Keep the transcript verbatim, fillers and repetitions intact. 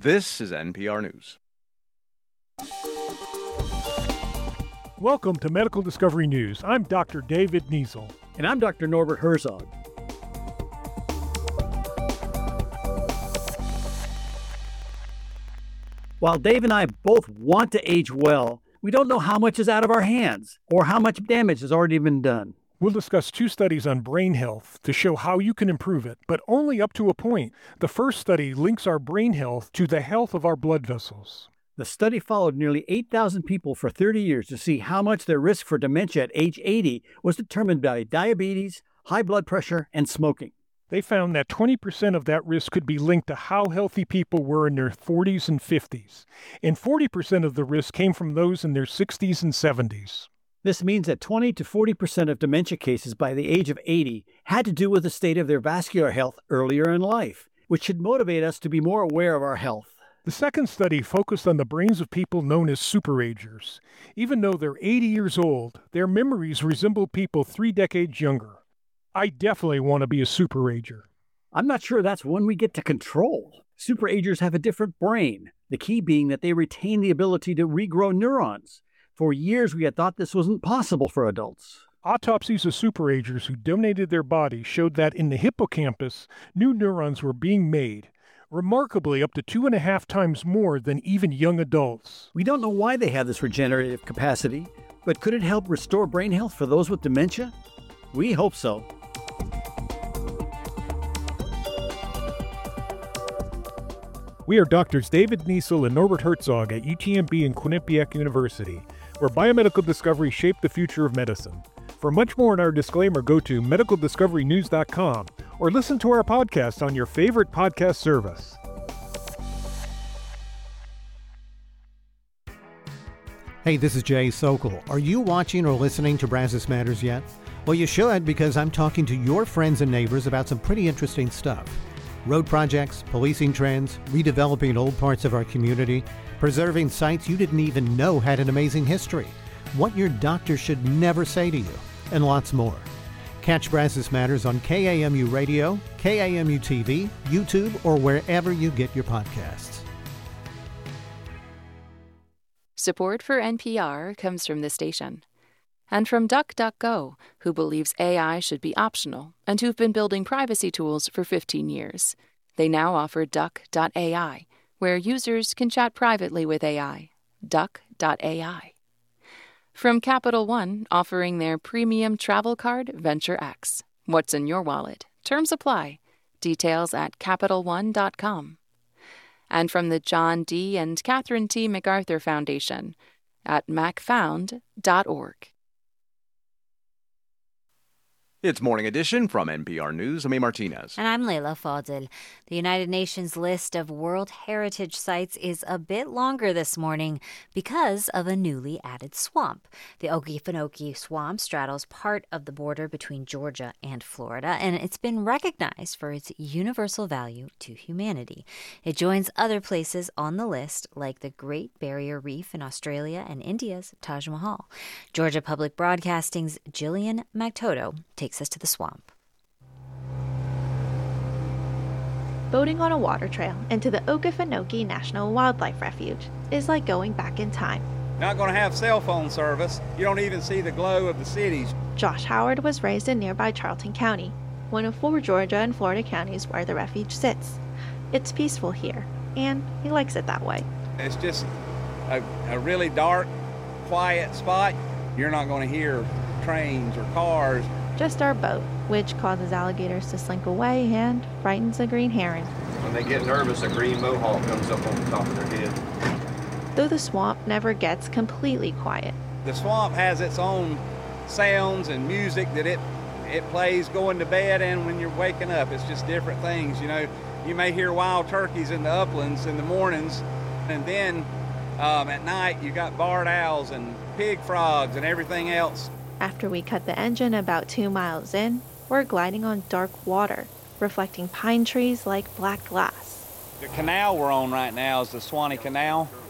This is N P R News. Welcome to Medical Discovery News. I'm Doctor David Niesel. And I'm Doctor Norbert Herzog. While Dave and I both want to age well, we don't know how much is out of our hands or how much damage has already been done. We'll discuss two studies on brain health to show how you can improve it, but only up to a point. The first study links our brain health to the health of our blood vessels. The study followed nearly eight thousand people for thirty years to see how much their risk for dementia at age eighty was determined by diabetes, high blood pressure, and smoking. They found that twenty percent of that risk could be linked to how healthy people were in their forties and fifties, and forty percent of the risk came from those in their sixties and seventies. This means that twenty to forty percent of dementia cases by the age of eighty had to do with the state of their vascular health earlier in life, which should motivate us to be more aware of our health. The second study focused on the brains of people known as superagers. Even though they're eighty years old, their memories resemble people three decades younger. I definitely want to be a superager. I'm not sure that's one we get to control. Superagers have a different brain, the key being that they retain the ability to regrow neurons. For years, we had thought this wasn't possible for adults. Autopsies of superagers who donated their bodies showed that in the hippocampus, new neurons were being made, remarkably up to two and a half times more than even young adults. We don't know why they have this regenerative capacity, but could it help restore brain health for those with dementia? We hope so. We are Doctors David Niesel and Norbert Herzog at U T M B and Quinnipiac University, where biomedical discovery shaped the future of medicine. For much more on our disclaimer, go to medical discovery news dot com or listen to our podcast on your favorite podcast service. Hey, this is Jay Sokol. Are you watching or listening to Brazos Matters yet? Well, you should, because I'm talking to your friends and neighbors about some pretty interesting stuff. Road projects, policing trends, redeveloping old parts of our community, preserving sites you didn't even know had an amazing history, what your doctor should never say to you, and lots more. Catch Brazos Matters on K A M U Radio, K A M U T V, YouTube, or wherever you get your podcasts. Support for N P R comes from the station. And from DuckDuckGo, who believes A I should be optional and who've been building privacy tools for fifteen years. They now offer Duck dot A I, where users can chat privately with A I. Duck dot A I. From Capital One, offering their premium travel card, Venture X. What's in your wallet? Terms apply. Details at Capital One dot com. And from the John D. and Catherine T. MacArthur Foundation at mac found dot org. It's Morning Edition from N P R News. I'm A. Martinez. And I'm Leila Fadel. The United Nations list of World Heritage Sites is a bit longer this morning because of a newly added swamp. The Okefenokee Swamp straddles part of the border between Georgia and Florida, and it's been recognized for its universal value to humanity. It joins other places on the list, like the Great Barrier Reef in Australia and India's Taj Mahal. Georgia Public Broadcasting's Jillian Mactoto takes us to the swamp. Boating on a water trail into the Okefenokee National Wildlife Refuge is like going back in time. Not going to have cell phone service. You don't even see the glow of the cities. Josh Howard was raised in nearby Charlton County, one of four Georgia and Florida counties where the refuge sits. It's peaceful here, and he likes it that way. It's just a, a really dark, quiet spot. You're not going to hear trains or cars. Just our boat, which causes alligators to slink away and frightens a green heron. When they get nervous, a green mohawk comes up on the top of their head. Though the swamp never gets completely quiet. The swamp has its own sounds and music that it it plays going to bed and when you're waking up. It's just different things. You know, you may hear wild turkeys in the uplands in the mornings, and then um, at night you got barred owls and pig frogs and everything else. After we cut the engine about two miles in, we're gliding on dark water, reflecting pine trees like black glass. The canal we're on right now is the Swanee Canal.